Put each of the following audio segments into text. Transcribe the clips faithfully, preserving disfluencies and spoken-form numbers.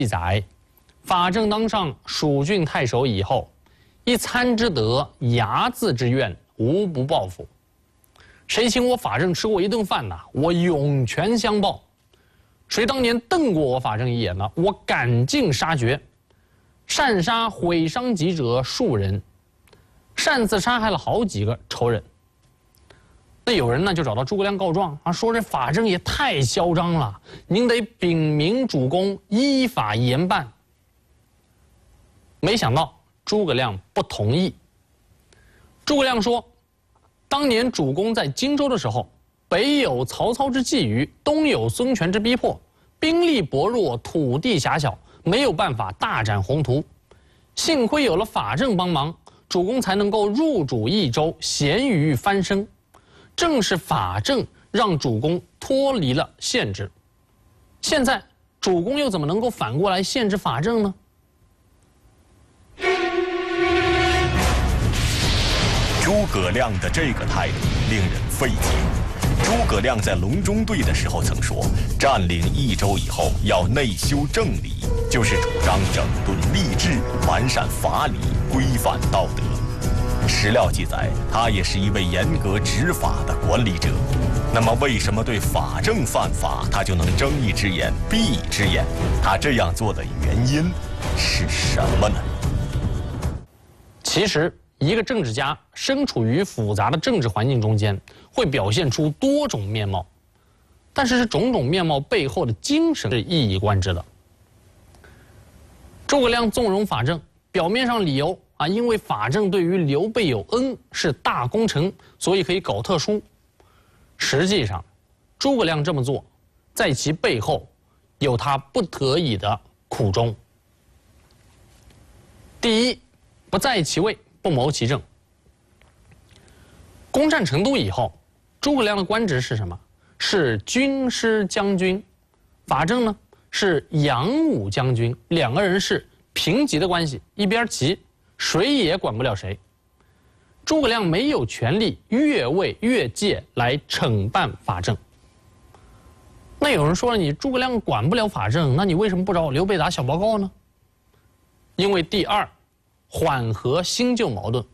记载，法正当上蜀郡太守以后，一餐之德，睚眦之怨，无不报复。谁请我法正吃过一顿饭呐，我涌泉相报；谁当年瞪过我法正一眼呢，我赶尽杀绝。擅杀毁伤己者数人，擅自杀害了好几个仇人。那有人呢就找到诸葛亮告状啊，说这法正也太嚣张了，您得禀明主公，依法严办。没想到诸葛亮不同意。诸葛亮说，当年主公在荆州的时候，北有曹操之觊觎，东有孙权之逼迫，兵力薄弱，土地狭小，没有办法大展宏图。幸亏有了法正帮忙，主公才能够入主益州，咸鱼翻身。正是法正让主公脱离了限制。现在主公又怎么能够反过来限制法正呢？ 诸葛亮的这个态度令人费解。诸葛亮在隆中对的时候曾说，占领益州以后要内修正理，就是主张整顿吏治，完善法理，规范道德。史料记载，他也是一位严格执法的管理者。那么，为什么对法正犯法，他就能睁一只眼闭一只眼？他这样做的原因是什么呢？ 其实，一个政治家身处于复杂的政治环境中间，会表现出多种面貌，但是这种种面貌背后的精神是一以贯之的。诸葛亮纵容法正，表面上理由啊，因为法正对于刘备有恩，是大功臣，所以可以搞特殊。实际上，诸葛亮这么做，在其背后有他不得已的苦衷。第一，不在其位，不谋其政。攻占成都以后，诸葛亮的官职是什么？是军师将军。法正呢是扬武将军，两个人是平级的关系，一边齐，谁也管不了谁。诸葛亮没有权利越位越界来惩办法正。那有人说了，你诸葛亮管不了法正，那你为什么不找刘备打小报告呢？因为第二，缓和新旧矛盾。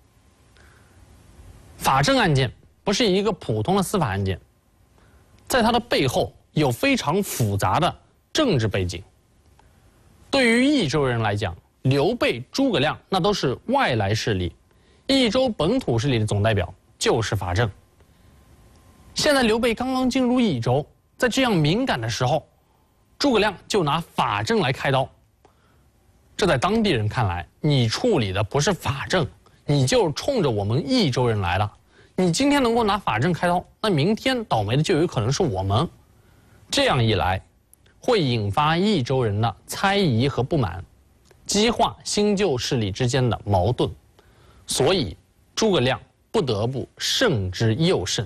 法正案件不是一个普通的司法案件，在它的背后有非常复杂的政治背景。对于益州人来讲，刘备、诸葛亮那都是外来势力，益州本土势力的总代表就是法正。现在刘备刚刚进入益州，在这样敏感的时候，诸葛亮就拿法正来开刀。这在当地人看来，你处理的不是法正，你就冲着我们益州人来了。你今天能够拿法正开刀，那明天倒霉的就有可能是我们。这样一来，会引发益州人的猜疑和不满，激化新旧势力之间的矛盾。所以，诸葛亮不得不慎之又慎。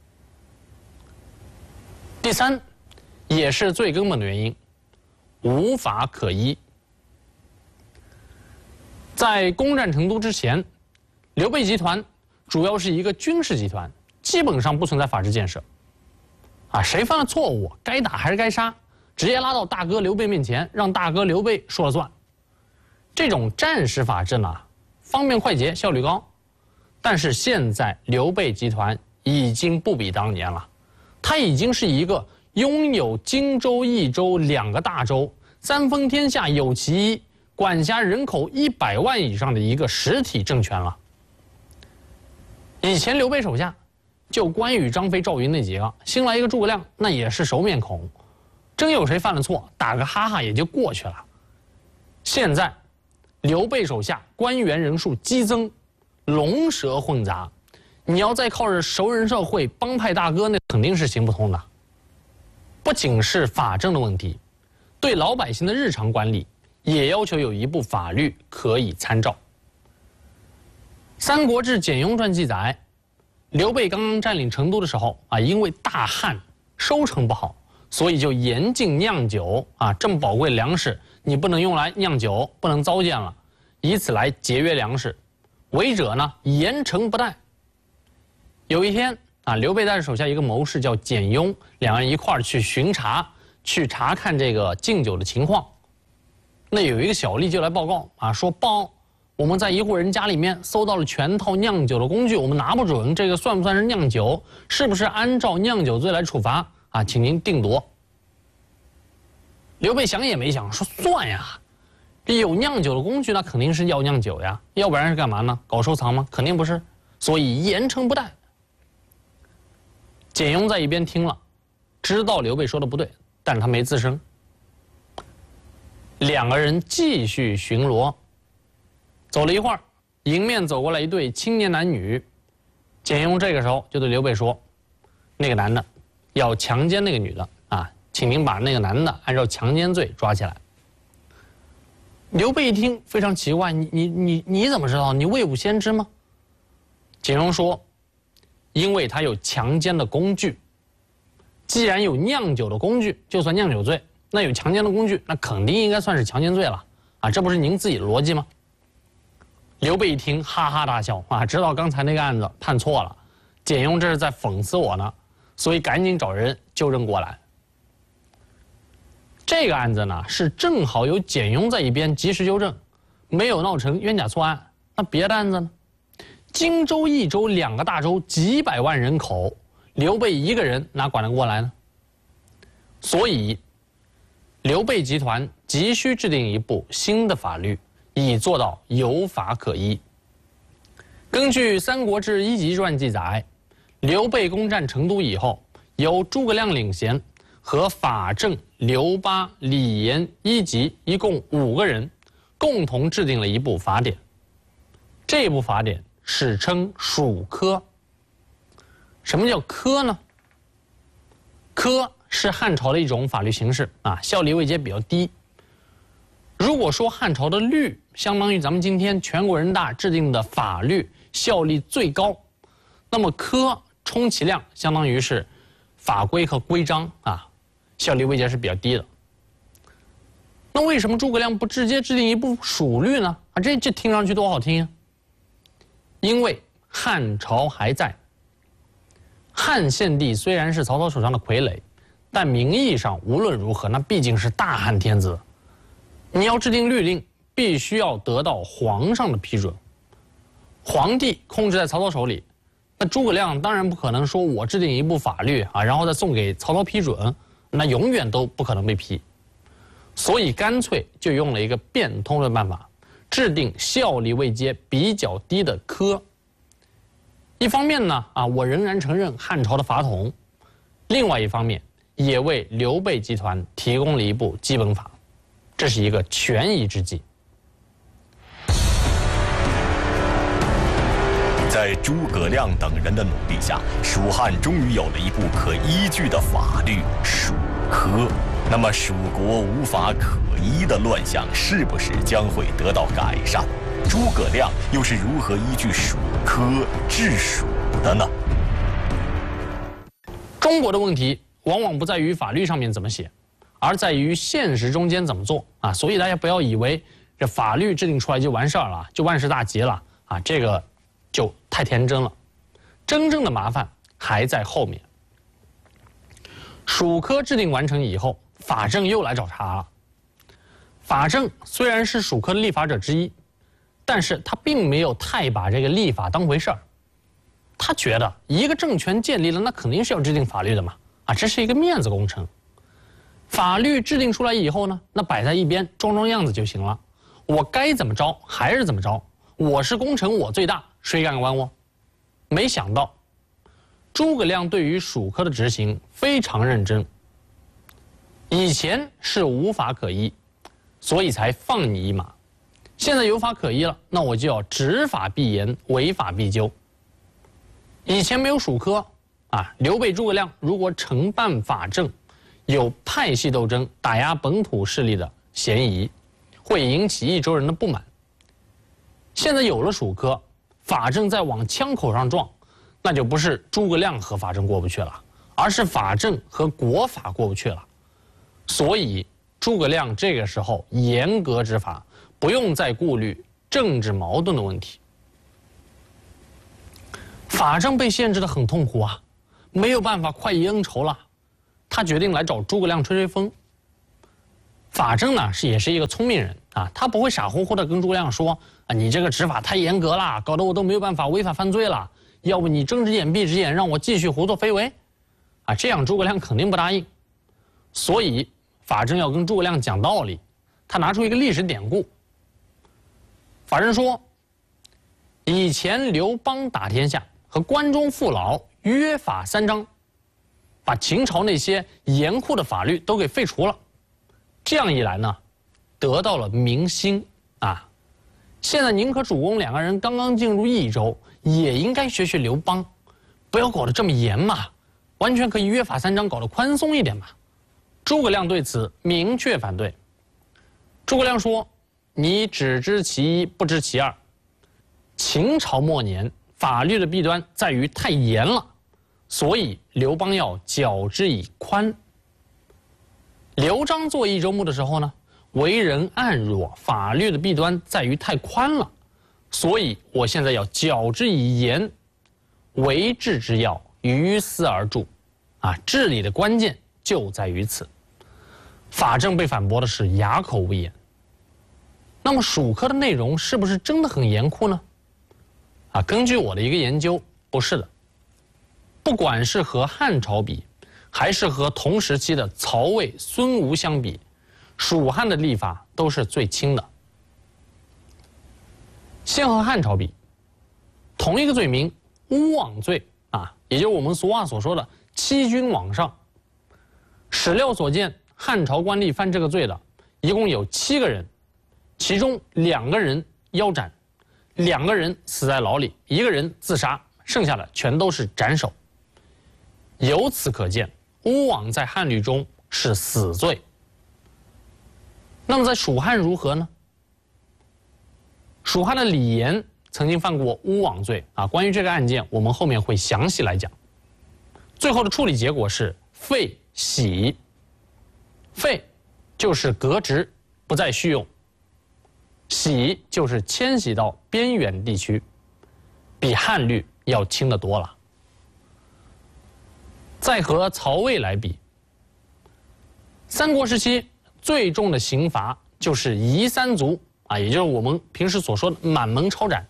第三，也是最根本的原因，无法可依。在攻占成都之前，刘备集团主要是一个军事集团，基本上不存在法治建设。啊，谁犯了错误，该打还是该杀，直接拉到大哥刘备面前，让大哥刘备说了算。这种战时法治呢，方便快捷，效率高。但是现在刘备集团已经不比当年了，他已经是一个拥有荆州、益州两个大州，三分天下有其一，管辖人口一百万以上的一个实体政权了。以前刘备手下就关羽、张飞、赵云那几个，新来一个诸葛亮，那也是熟面孔，真有谁犯了错，打个哈哈也就过去了。现在刘备手下官员人数激增，龙蛇混杂，你要再靠着熟人社会、帮派大哥，那肯定是行不通的。不仅是法政的问题，对老百姓的日常管理也要求有一部法律可以参照。《三国志·简雍传》记载，刘备刚刚占领成都的时候啊，因为大旱，收成不好，所以就严禁酿酒啊，这么宝贵的粮食，你不能用来酿酒，不能糟践了，以此来节约粮食。违者呢，严惩不贷。有一天啊，刘备带着手下一个谋士叫简雍，两人一块儿去巡查，去查看这个敬酒的情况。 那有一个小吏就来报告啊，说报我们在一户人家里面搜到了全套酿酒的工具，我们拿不准这个算不算是酿酒，是不是按照酿酒罪来处罚啊？请您定夺。刘备想也没想，说算呀，这有酿酒的工具，那肯定是要酿酒呀，要不然是干嘛呢？搞收藏吗？肯定不是，所以严惩不贷。简雍在一边听了，知道刘备说的不对，但他没吱声。两个人继续巡逻，走了一会儿，迎面走过来一对青年男女。简雍这个时候就对刘备说：“那个男的要强奸那个女的啊，请您把那个男的按照强奸罪抓起来。”刘备一听非常奇怪：“你你你你怎么知道？你未卜先知吗？”简雍说：“因为他有强奸的工具。既然有酿酒的工具，就算酿酒罪。那有强奸的工具，那肯定应该算是强奸罪了啊！这不是您自己的逻辑吗？”刘备一听，哈哈大笑啊，知道刚才那个案子判错了，简雍这是在讽刺我呢，所以赶紧找人纠正过来。这个案子呢，是正好有简雍在一边及时纠正，没有闹成冤假错案。那别的案子呢？荆州、益州两个大州，几百万人口，刘备一个人哪管得过来呢？所以刘备集团急需制定一部新的法律，以做到有法可依。根据《三国志一级传》记载，刘备攻占成都以后，由诸葛亮领衔，和法正、刘巴、李严、一级一共五个人，共同制定了一部法典。这部法典史称蜀科。什么叫科呢？科是汉朝的一种法律形式啊，效力位阶比较低。如果说汉朝的律相当于咱们今天全国人大制定的法律，效力最高，那么科充其量相当于是法规和规章啊，效力位阶是比较低的。那为什么诸葛亮不直接制定一部蜀律呢？啊，这这听上去多好听啊！因为汉朝还在，汉献帝虽然是曹操手上的傀儡，但名义上无论如何，那毕竟是大汉天子。你要制定律令，必须要得到皇上的批准。皇帝控制在曹操手里，那诸葛亮当然不可能说我制定一部法律啊，然后再送给曹操批准，那永远都不可能被批。所以干脆就用了一个变通的办法，制定效力位阶比较低的科。一方面呢，啊，我仍然承认汉朝的法统；另外一方面，也为刘备集团提供了一部基本法，这是一个权宜之计。 在诸葛亮等人的努力下，蜀汉终于有了一部可依据的法律——蜀科。那么，蜀国无法可依的乱象是不是将会得到改善？诸葛亮又是如何依据蜀科治蜀的呢？ 中国的问题往往不在于法律上面怎么写，而在于现实中间怎么做啊！所以大家不要以为这法律制定出来就完事儿了，就万事大吉了啊！这个就太天真了，真正的麻烦还在后面。蜀科制定完成以后，法正又来找茬了。法正虽然是蜀科的立法者之一，但是他并没有太把这个立法当回事儿。他觉得一个政权建立了，那肯定是要制定法律的嘛，啊，这是一个面子工程。法律制定出来以后呢，那摆在一边装装样子就行了。我该怎么着还是怎么着，我是功臣我最大，谁敢管我？没想到，诸葛亮对于蜀科的执行非常认真。以前是无法可依，所以才放你一马。现在有法可依了，那我就要执法必严，违法必究。以前没有蜀科啊，刘备、诸葛亮如果承办法正，有派系斗争、打压本土势力的嫌疑，会引起益州人的不满。现在有了蜀科，法正再往枪口上撞，那就不是诸葛亮和法正过不去了，而是法正和国法过不去了。所以诸葛亮这个时候严格执法，不用再顾虑政治矛盾的问题。法正被限制得很痛苦啊，没有办法快意恩仇了，他决定来找诸葛亮吹吹风。 法正呢是也是一个聪明人啊，他不会傻乎乎的跟诸葛亮说啊，你这个执法太严格了，搞得我都没有办法违法犯罪了，要不你睁只眼闭只眼，让我继续胡作非为，啊，这样诸葛亮肯定不答应。所以法正要跟诸葛亮讲道理，他拿出一个历史典故。法正说，以前刘邦打天下和关中父老约法三章，把秦朝那些严酷的法律都给废除了。这样一来呢，得到了民心啊。现在宁可主公两个人刚刚进入益州，也应该学学刘邦，不要搞得这么严嘛，完全可以约法三章，搞得宽松一点嘛。诸葛亮对此明确反对。诸葛亮说：“你只知其一，不知其二。秦朝末年，法律的弊端在于太严了，所以刘邦要矫之以宽。刘璋做益州牧的时候呢，为人暗弱，法律的弊端在于太宽了，所以我现在要矫之以严。为治之要，于斯而著。啊，治理的关键就在于此。”法正被反驳的是哑口无言。那么蜀科的内容是不是真的很严酷呢？啊，根据我的一个研究，不是的。不管是和汉朝比，还是和同时期的曹魏、孙吴相比，蜀汉的立法都是最轻的。先和汉朝比，同一个罪名诬妄罪啊，也就是我们俗话所说的欺君罔上。史料所见，汉朝官吏犯这个罪的，一共有七个人，其中两个人腰斩，两个人死在牢里，一个人自杀，剩下的全都是斩首。由此可见，诬妄在汉律中是死罪。那么在蜀汉如何呢？蜀汉的李严曾经犯过诬妄罪啊，关于这个案件，我们后面会详细来讲。最后的处理结果是废徙。废就是革职，不再续用；徙就是迁徙到边远地区，比汉律要轻得多了。再和曹魏来比，三国时期最重的刑罚就是夷三族啊，也就是我们平时所说的满门抄斩。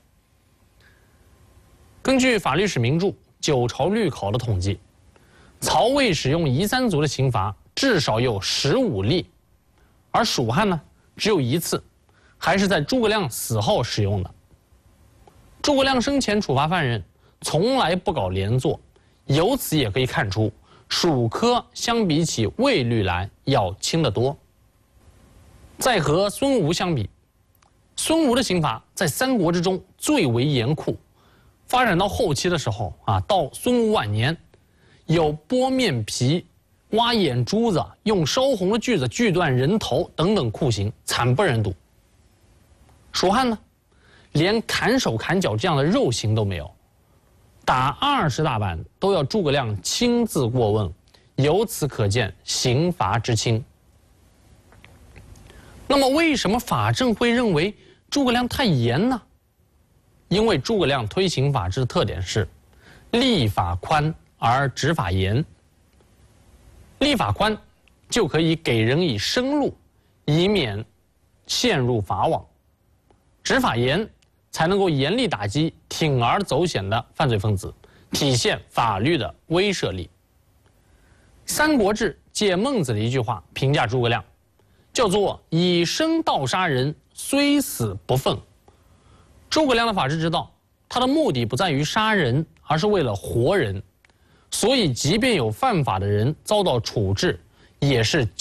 根据法律史名著《九朝律考》的统计，曹魏使用夷三族的刑罚至少有十五例，而蜀汉呢只有一次，还是在诸葛亮死后使用的。诸葛亮生前处罚犯人从来不搞连坐，由此也可以看出，蜀科相比起魏律来要轻得多。再和孙吴相比，孙吴的刑罚在三国之中最为严酷，发展到后期的时候啊，到孙吴晚年，有剥面皮、挖眼珠子、用烧红的锯子锯断人头等等酷刑，惨不忍睹。蜀汉呢，连砍手砍脚这样的肉刑都没有，打二十大板都要诸葛亮亲自过问，由此可见刑罚之轻。那么为什么法正会认为诸葛亮太严呢？因为诸葛亮推行法治的特点是立法宽而执法严。立法宽就可以给人以生路，以免陷入法网；执法严才能够严厉打击铤而走险的犯罪分子，体现法律的威慑力。《三国志》借孟子的一句话评价诸葛亮，叫做“以身盗杀人，虽死不愤”。诸葛亮的法治之道，他的目的不在于杀人，而是为了活人。所以即便有犯法的人遭到处置，也是